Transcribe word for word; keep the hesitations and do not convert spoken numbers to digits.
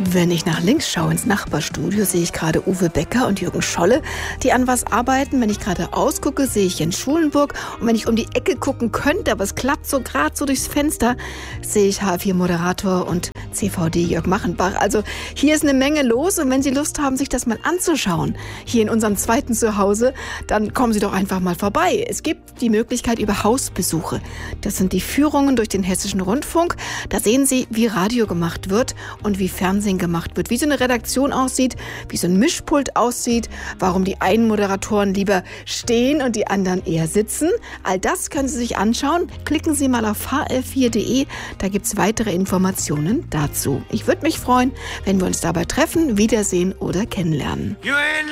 Wenn ich nach links schaue ins Nachbarstudio, sehe ich gerade Uwe Becker und Jürgen Scholle, die an was arbeiten. Wenn ich gerade ausgucke, sehe ich Jens Schulenburg. Und wenn ich um die Ecke gucken könnte, aber es klappt so gerade so durchs Fenster, sehe ich H vier Moderator und C V D Jörg Machenbach. Also hier ist eine Menge los. Und wenn Sie Lust haben, sich das mal anzuschauen, hier in unserem zweiten Zuhause, dann kommen Sie doch einfach mal vorbei. Es gibt die Möglichkeit über Hausbesuche. Das sind die Führungen durch den Hessischen Rundfunk. Da sehen Sie, wie Radio gemacht wird und wie Fernsehen gemacht wird, wie so eine Redaktion aussieht, wie so ein Mischpult aussieht, warum die einen Moderatoren lieber stehen und die anderen eher sitzen. All das können Sie sich anschauen. Klicken Sie mal auf h r vier punkt d e, da gibt es weitere Informationen dazu. Ich würde mich freuen, wenn wir uns dabei treffen, wiedersehen oder kennenlernen.